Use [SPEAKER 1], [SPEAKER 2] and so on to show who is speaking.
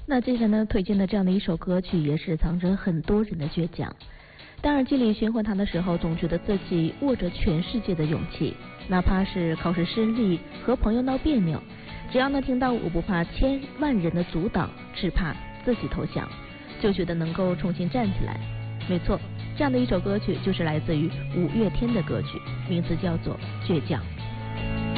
[SPEAKER 1] 那接下来呢，推荐的这样的一首歌曲，也是藏着很多人的倔强。当耳机里循环它的时候，总觉得自己握着全世界的勇气，哪怕是考试失利，和朋友闹别扭，只要能听到我不怕千万人的阻挡，只怕自己投降，就觉得能够重新站起来。没错，这样的一首歌曲就是来自于五月天的歌曲，名字叫做《倔强》。